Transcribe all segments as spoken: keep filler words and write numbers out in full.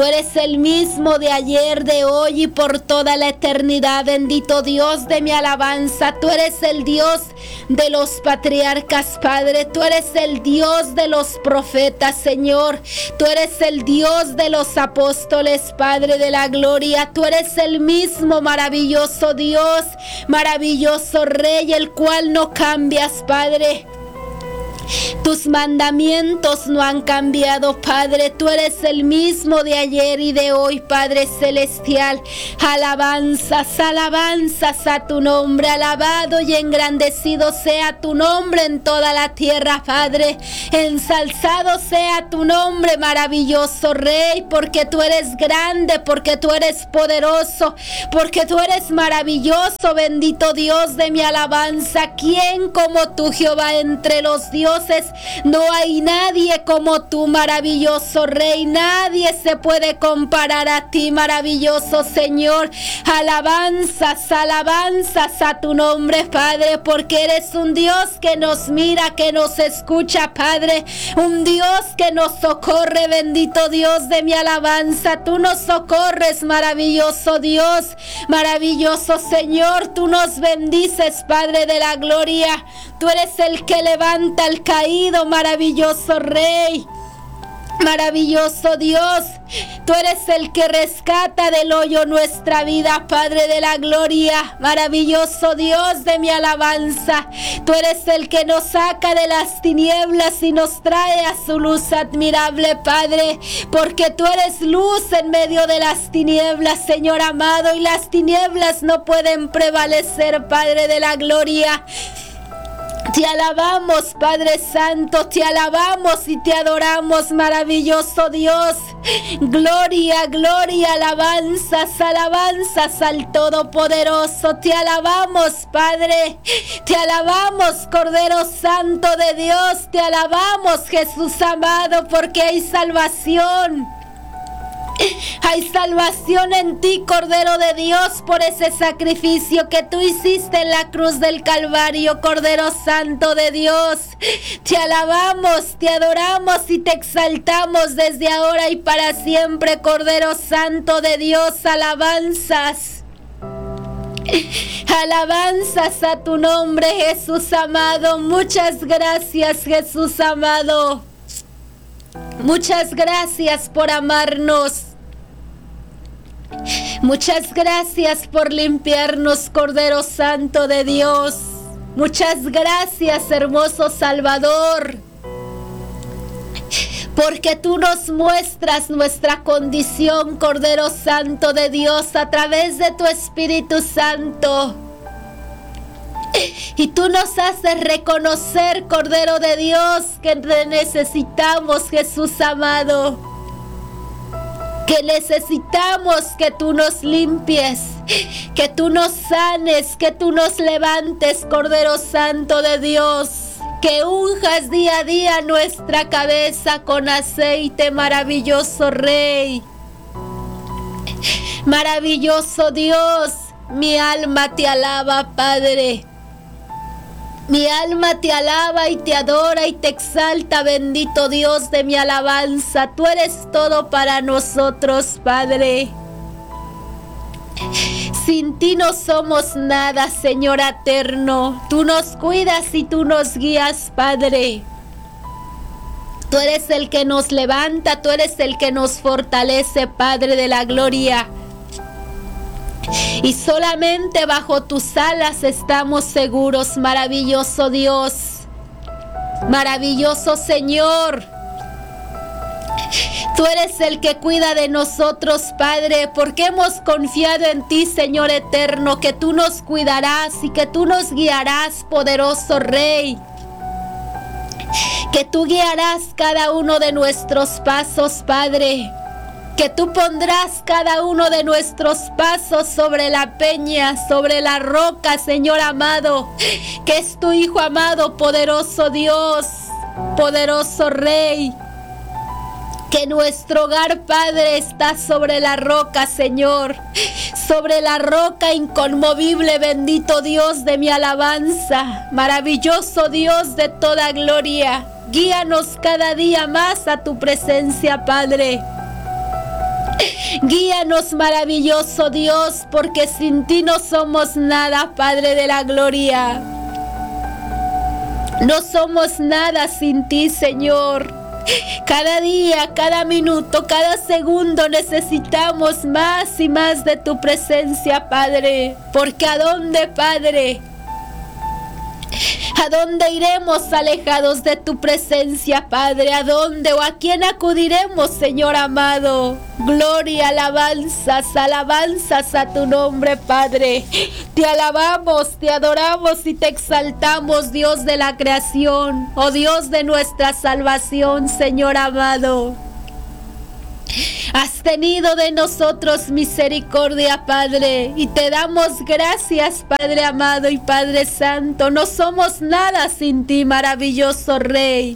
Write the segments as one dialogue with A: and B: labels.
A: Tú eres el mismo de ayer, de hoy y por toda la eternidad. Bendito Dios de mi alabanza. Tú eres el Dios de los patriarcas, Padre. Tú eres el Dios de los profetas, Señor. Tú eres el Dios de los apóstoles, Padre de la gloria. Tú eres el mismo maravilloso Dios, maravilloso Rey, el cual no cambias, Padre. Tus mandamientos no han cambiado, Padre. Tú eres el mismo de ayer y de hoy, Padre celestial. Alabanzas, alabanzas a tu nombre. Alabado y engrandecido sea tu nombre en toda la tierra, Padre. Ensalzado sea tu nombre, maravilloso Rey, porque tú eres grande, porque tú eres poderoso, porque tú eres maravilloso. Bendito Dios de mi alabanza. ¿Quién como tú, Jehová, entre los dioses? No hay nadie como tú, maravilloso Rey. Nadie se puede comparar a ti, maravilloso Señor. Alabanzas, alabanzas a tu nombre, Padre, porque eres un Dios que nos mira, que nos escucha, Padre. Un Dios que nos socorre, bendito Dios de mi alabanza. Tú nos socorres, maravilloso Dios, maravilloso Señor. Tú nos bendices, Padre de la gloria. Tú eres el que levanta al caído, maravilloso Rey, maravilloso Dios. Tú eres el que rescata del hoyo nuestra vida, Padre de la gloria, maravilloso Dios de mi alabanza. Tú eres el que nos saca de las tinieblas y nos trae a su luz admirable, Padre, porque tú eres luz en medio de las tinieblas, Señor amado, y las tinieblas no pueden prevalecer, Padre de la gloria. Te alabamos, Padre Santo, te alabamos y te adoramos, maravilloso Dios. Gloria, gloria, alabanzas, alabanzas al Todopoderoso. Te alabamos, Padre, te alabamos, Cordero Santo de Dios, te alabamos, Jesús amado, porque hay salvación. Hay salvación en ti, Cordero de Dios, por ese sacrificio que tú hiciste en la cruz del Calvario, Cordero Santo de Dios. Te alabamos, te adoramos y te exaltamos desde ahora y para siempre, Cordero Santo de Dios. Alabanzas. Alabanzas a tu nombre, Jesús amado. Muchas gracias, Jesús amado. Muchas gracias por amarnos. Muchas gracias por limpiarnos, Cordero Santo de Dios. Muchas gracias, hermoso Salvador, porque tú nos muestras nuestra condición, Cordero Santo de Dios, a través de tu Espíritu Santo. Y tú nos haces reconocer, Cordero de Dios, que te necesitamos, Jesús amado. Que necesitamos que tú nos limpies, que tú nos sanes, que tú nos levantes, Cordero Santo de Dios. Que unjas día a día nuestra cabeza con aceite, maravilloso Rey. Maravilloso Dios, mi alma te alaba, Padre. Mi alma te alaba y te adora y te exalta, bendito Dios de mi alabanza. Tú eres todo para nosotros, Padre. Sin ti no somos nada, Señor eterno. Tú nos cuidas y tú nos guías, Padre. Tú eres el que nos levanta, tú eres el que nos fortalece, Padre de la gloria. Y solamente bajo tus alas estamos seguros, maravilloso Dios, maravilloso Señor. Tú eres el que cuida de nosotros, Padre, porque hemos confiado en ti, Señor eterno, que tú nos cuidarás y que tú nos guiarás, poderoso Rey. Que tú guiarás cada uno de nuestros pasos, Padre. Que tú pondrás cada uno de nuestros pasos sobre la peña, sobre la roca, Señor amado, que es tu Hijo amado, poderoso Dios, poderoso Rey. Que nuestro hogar, Padre, está sobre la roca, Señor, sobre la roca inconmovible, bendito Dios de mi alabanza, maravilloso Dios de toda gloria. Guíanos cada día más a tu presencia, Padre. Guíanos, maravilloso Dios, porque sin ti no somos nada, Padre de la gloria. No somos nada sin ti, Señor. Cada día, cada minuto, cada segundo necesitamos más y más de tu presencia, Padre. Porque ¿a dónde, Padre? ¿A dónde iremos alejados de tu presencia, Padre? ¿A dónde o a quién acudiremos, Señor amado? Gloria, alabanzas, alabanzas a tu nombre, Padre. Te alabamos, te adoramos y te exaltamos, Dios de la creación, oh Dios de nuestra salvación, Señor amado. Has tenido de nosotros misericordia, Padre, y te damos gracias, Padre amado y Padre santo. No somos nada sin ti, maravilloso Rey.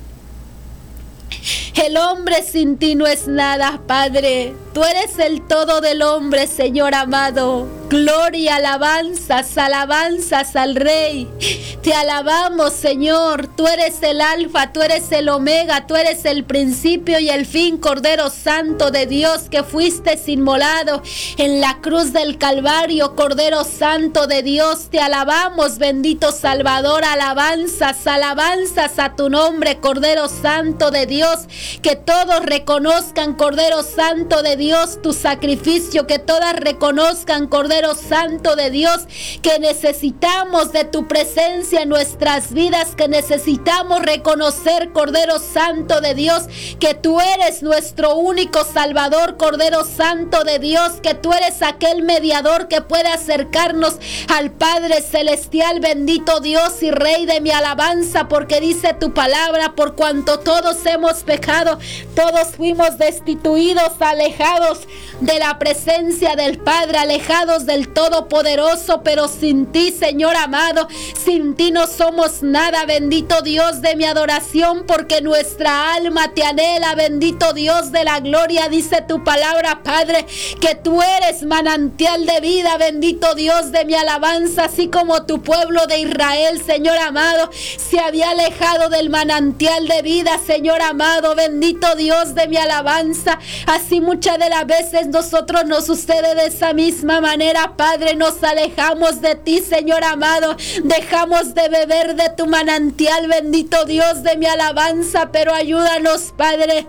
A: El hombre sin ti no es nada, Padre. Tú eres el todo del hombre, Señor amado. Gloria, alabanzas, alabanzas al Rey. Te alabamos, Señor. Tú eres el Alfa, tú eres el Omega, tú eres el principio y el fin, Cordero Santo de Dios, que fuiste inmolado en la cruz del Calvario, Cordero Santo de Dios. Te alabamos, bendito Salvador. Alabanzas, alabanzas a tu nombre, Cordero Santo de Dios. Que todos reconozcan, Cordero Santo de Dios, tu sacrificio. Que todas reconozcan, Cordero Santo de Dios, que necesitamos de tu presencia en nuestras vidas, que necesitamos reconocer, Cordero Santo de Dios, que tú eres nuestro único Salvador, Cordero Santo de Dios, que tú eres aquel mediador que puede acercarnos al Padre Celestial, bendito Dios y Rey de mi alabanza, porque dice tu palabra, por cuanto todos hemos pecado, todos fuimos destituidos, alejados de la presencia del Padre, alejados del Todopoderoso, pero sin ti, Señor amado, sin ti no somos nada, bendito Dios de mi adoración, porque nuestra alma te anhela, bendito Dios de la gloria. Dice tu palabra, Padre, que tú eres manantial de vida, bendito Dios de mi alabanza, así como tu pueblo de Israel, Señor amado, se había alejado del manantial de vida, Señor amado, bendito Dios de mi alabanza. Así muchas de las veces nosotros nos sucede de esa misma manera, Padre, nos alejamos de ti, Señor amado, dejamos de beber de tu manantial, bendito Dios de mi alabanza, pero ayúdanos, Padre.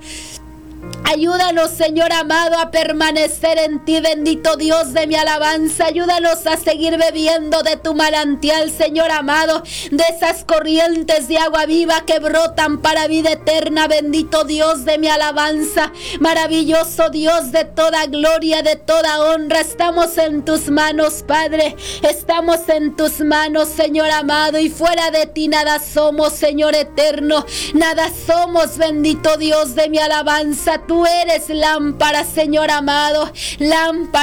A: Ayúdanos, Señor amado, a permanecer en ti, bendito Dios de mi alabanza. Ayúdanos a seguir bebiendo de tu manantial, Señor amado, de esas corrientes de agua viva que brotan para vida eterna, bendito Dios de mi alabanza. Maravilloso Dios de toda gloria, de toda honra, estamos en tus manos, Padre. Estamos en tus manos, Señor amado, y fuera de ti nada somos, Señor eterno. Nada somos, bendito Dios de mi alabanza. Tú eres lámpara, Señor amado, lámpara